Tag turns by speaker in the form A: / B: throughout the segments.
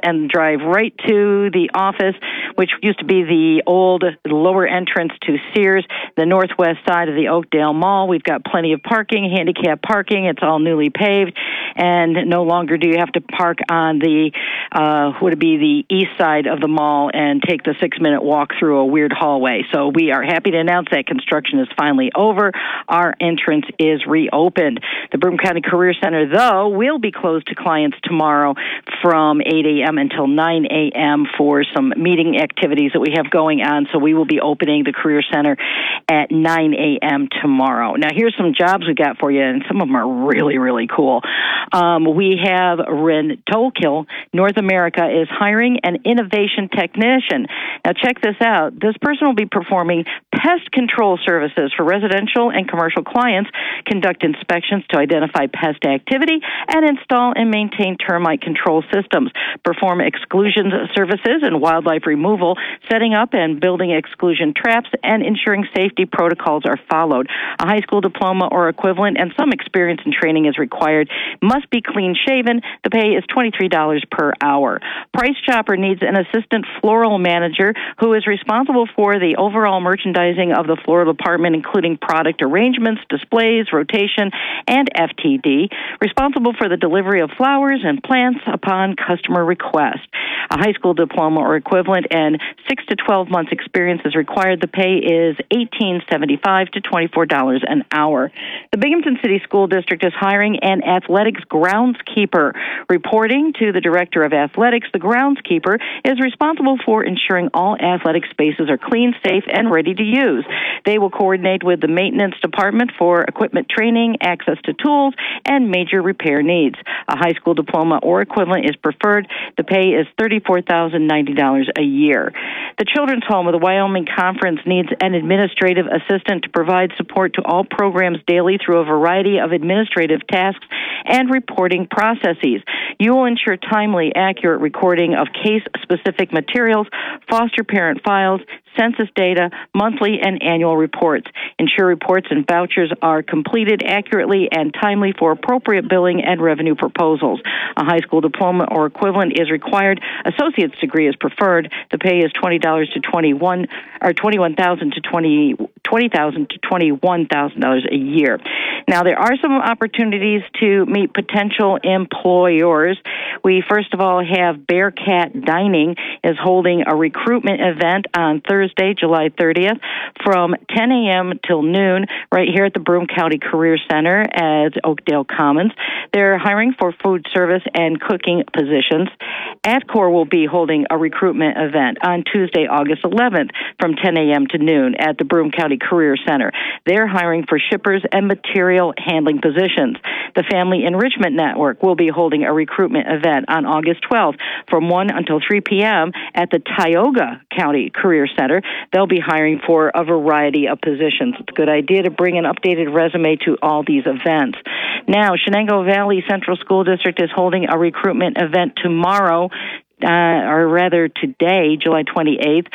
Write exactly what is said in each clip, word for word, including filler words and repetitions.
A: and drive right to the office, which used to be the old lower entrance to Sears, the northwest side of the Oakdale Mall. We've got plenty of parking, handicap parking. It's all newly paved, and no longer do you have to park on the, uh, would it be the east side of the mall and take the six-minute walk through a weird hallway. So we are happy to announce that construction is finally over. Our entrance is reopened. The Broome County Career Center, though, will be closed to clients tomorrow from eight a.m. until nine a.m. for some meeting activities that we have going on. So we will be opening the Career Center at nine a.m. tomorrow. Now, here's some jobs we got for you, and some of them are really, really cool. Um, we have Rentokil North America is hiring an innovation technician. Now, check this out. This person will be performing pest control services for residential and commercial clients, conduct inspections to identify pest activity, and install and maintain termite control systems, perform exclusion services and wildlife removal, setting up and building exclusion traps, and ensuring safety protocols are followed. A high school diploma or equivalent and some experience and training is required. Must be clean-shaven. The pay is twenty-three dollars per hour. Price Chopper needs an assistant floral manager who is responsible for the overall merchandising of the floral department, including product arrangements, displays, rotation, and F T D, responsible for the delivery of flowers and plants upon customer request. A high school diploma or equivalent and six to twelve months experience is required. The pay is eighteen seventy-five to twenty-four dollars an hour. The Binghamton City School District is hiring an athletics groundskeeper. Reporting to the Director of Athletics, the groundskeeper is responsible for ensuring all athletic spaces are clean, safe, and ready to use. They will coordinate with the maintenance department for equipment training, access to tools, and major repair needs. A high school diploma or equivalent is preferred. The pay is thirty-four thousand ninety dollars a year. The Children's Home of the Wyoming Conference needs an administrative assistant to provide support to all programs daily through a variety of administrative tasks and reporting processes. You will ensure timely, accurate recording of case-specific materials, foster parent files, census data, monthly and annual reports. Ensure reports and vouchers are completed accurately and timely for appropriate billing and revenue proposals. A high school diploma or equivalent is required. Associate's degree is preferred. The pay is twenty dollars to twenty-one or twenty-one thousand to twenty twenty thousand to twenty-one thousand dollars a year. Now, there are some opportunities to meet potential employers. We first of all have Bearcat Dining is holding a recruitment event on Thursday, July thirtieth, from ten a.m. till noon, right here at the Broome County Career Center at Oakdale Commons. They're hiring for food service and cooking positions. Atcor will be holding a recruitment event on Tuesday, August eleventh, from ten a.m. to noon at the Broome County Career Center. They're hiring for shippers and material handling positions. The Family Enrichment Network will be holding a recruitment event on August twelfth from one until three p.m. at the Tioga County Career Center. They'll be hiring for a variety of positions. It's a good idea to bring an updated resume to all these events. Now, Shenango Valley Central School District is holding a recruitment event tomorrow, Uh, or rather today, July twenty-eighth,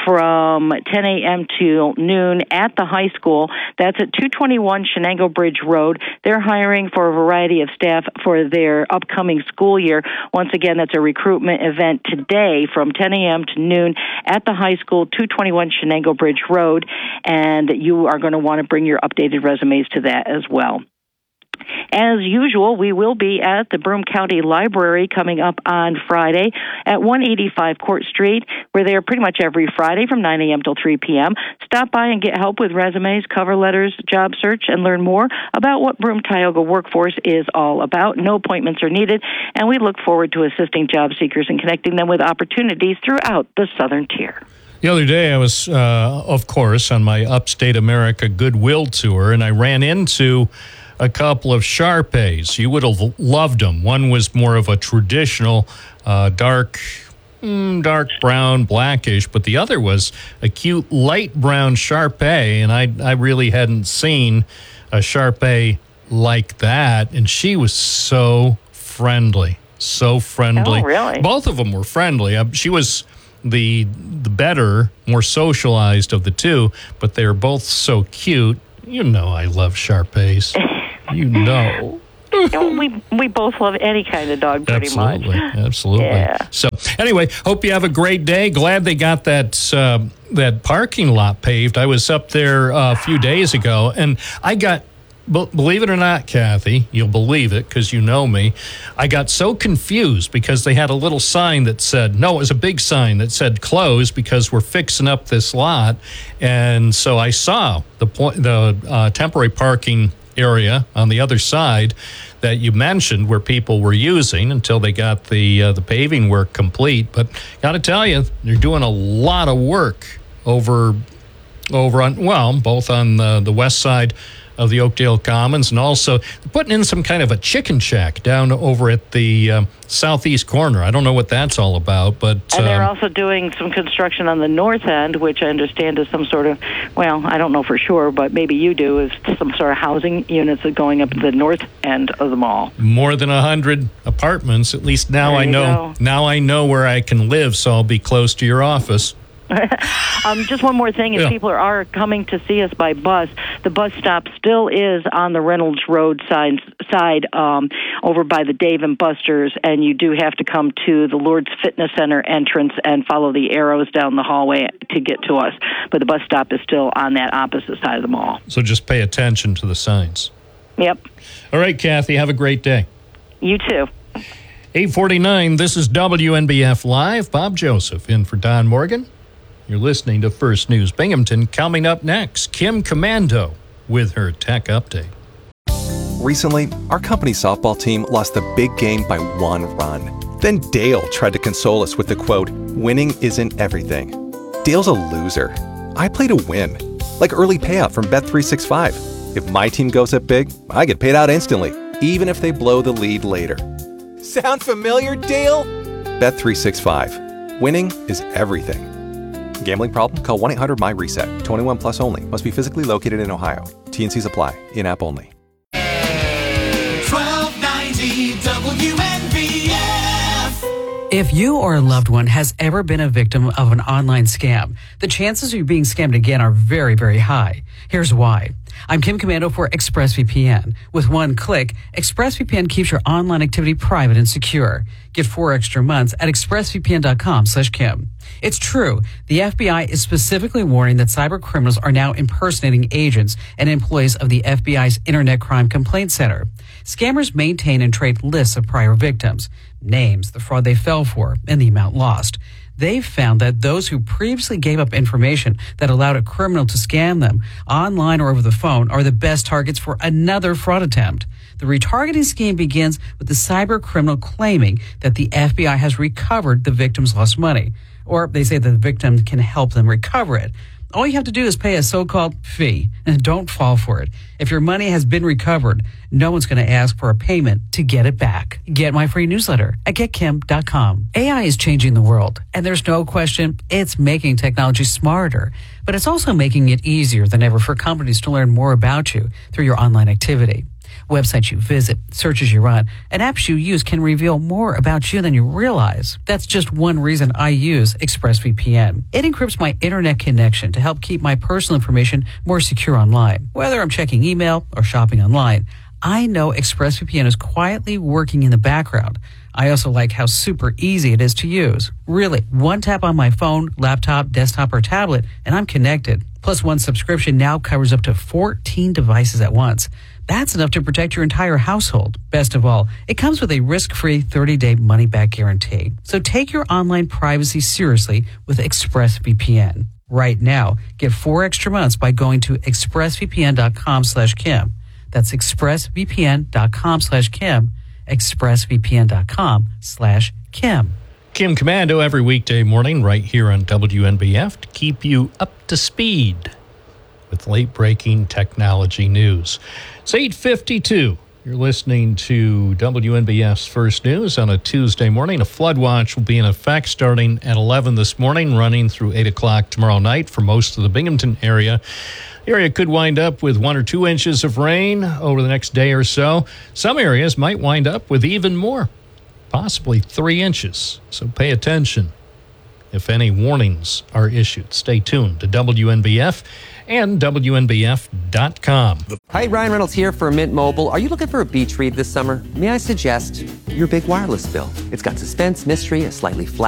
A: from ten a.m. to noon at the high school. That's at two twenty-one Shenango Bridge Road. They're hiring for a variety of staff for their upcoming school year. Once again, that's a recruitment event today from ten a.m. to noon at the high school, two twenty-one Shenango Bridge Road, and you are going to want to bring your updated resumes to that as well. As usual, we will be at the Broome County Library coming up on Friday at one eighty-five Court Street. We're there pretty much every Friday from nine a.m. till three p.m. Stop by and get help with resumes, cover letters, job search, and learn more about what Broome Tioga Workforce is all about. No appointments are needed, and we look forward to assisting job seekers and connecting them with opportunities throughout the Southern Tier.
B: The other day, I was, uh, of course, on my Upstate America Goodwill tour, and I ran into a couple of Shar-Peis. You would have loved them. One was more of a traditional uh, dark, mm, dark brown, blackish, but the other was a cute light brown Shar-Pei, and I, I really hadn't seen a Shar-Pei like that, and she was so friendly, so friendly.
A: Oh, really?
B: Both of them were friendly. Uh, she was the the better, more socialized of the two, but they're both so cute. You know I love Shar-Peis. You know.
A: You know, we we both love any kind of dog, pretty
B: absolutely,
A: much.
B: Absolutely.
A: Yeah.
B: So anyway, hope you have a great day. Glad they got that uh, that parking lot paved. I was up there uh, a few days ago, and I got. Believe it or not, Kathy, you'll believe it because you know me. I got so confused because they had a little sign that said, no, it was a big sign that said close because we're fixing up this lot. And so I saw the point, the uh, temporary parking area on the other side that you mentioned where people were using until they got the uh, the paving work complete. But got to tell you, they're doing a lot of work over over on, well, both on the, the west side of the Oakdale Commons, and also putting in some kind of a chicken shack down over at the uh, southeast corner. I don't know what that's all about, but
A: and they're
B: um,
A: also doing some construction on the north end, which I understand is some sort of, well, I don't know for sure, but maybe you do, is some sort of housing units that are going up to the north end of the mall.
B: More than a hundred apartments. At least now
A: There
B: I
A: you
B: know.
A: go.
B: Now I know where I can live, so I'll be close to your office.
A: um, just one more thing, if
B: Yeah.
A: people are, are coming to see us by bus, the bus stop still is on the Reynolds Road side, side um, over by the Dave and Buster's, and you do have to come to the Lourdes Fitness Center entrance and follow the arrows down the hallway to get to us. But the bus stop is still on that opposite side of the mall.
B: So just pay attention to the signs.
A: Yep.
B: All right, Kathy, have a great day.
A: You too.
B: eight forty-nine, this is W N B F Live. Bob Joseph in for Don Morgan. You're listening to First News Binghamton. Coming up next, Kim Komando with her tech update.
C: Recently, our company softball team lost the big game by one run. Then Dale tried to console us with the quote, "Winning isn't everything." Dale's a loser. I play to win. Like early payout from Bet three sixty-five. If my team goes up big, I get paid out instantly, even if they blow the lead later. Sound familiar, Dale? Bet three sixty-five. Winning is everything. Gambling problem? Call one eight hundred M Y reset. twenty-one plus only. Must be physically located in Ohio. T and Cs apply. In-app only.
D: twelve ninety W N B F.
E: If you or a loved one has ever been a victim of an online scam, the chances of you being scammed again are very, very high. Here's why. I'm Kim Komando for ExpressVPN. With one click, ExpressVPN keeps your online activity private and secure. Get four extra months at expressvpn.com slash Kim. It's true. The F B I is specifically warning that cyber criminals are now impersonating agents and employees of the F B I's Internet Crime Complaint Center. Scammers maintain and trade lists of prior victims, names, the fraud they fell for, and the amount lost. They've found that those who previously gave up information that allowed a criminal to scam them online or over the phone are the best targets for another fraud attempt. The retargeting scheme begins with the cyber criminal claiming that the F B I has recovered the victim's lost money, or they say that the victim can help them recover it. All you have to do is pay a so-called fee, and don't fall for it. If your money has been recovered, no one's going to ask for a payment to get it back. Get my free newsletter at get kim dot com. A I is changing the world, and there's no question it's making technology smarter, but it's also making it easier than ever for companies to learn more about you through your online activity. Websites you visit, searches you run, and apps you use can reveal more about you than you realize. That's just one reason I use ExpressVPN. It encrypts my internet connection to help keep my personal information more secure online. Whether I'm checking email or shopping online, I know ExpressVPN is quietly working in the background. I also like how super easy it is to use. Really, one tap on my phone, laptop, desktop, or tablet, and I'm connected. Plus, one subscription now covers up to fourteen devices at once. That's enough to protect your entire household. Best of all, it comes with a risk-free thirty-day money-back guarantee. So take your online privacy seriously with ExpressVPN. Right now, get four extra months by going to expressvpn.com slash Kim. That's expressvpn.com slash Kim. expressvpn.com slash Kim.
B: Kim Komando every weekday morning right here on W N B F to keep you up to speed with late-breaking technology news. It's eight fifty-two. You're listening to W N B F's First News on a Tuesday morning. A flood watch will be in effect starting at eleven this morning, running through eight o'clock tomorrow night for most of the Binghamton area. The area could wind up with one or two inches of rain over the next day or so. Some areas might wind up with even more, possibly three inches. So pay attention. if any warnings are issued. Stay tuned to W N B F and W N B F dot com.
F: Hi, Ryan Reynolds here for Mint Mobile. Are you looking for a beach read this summer? May I suggest your big wireless bill? It's got suspense, mystery, a slightly flat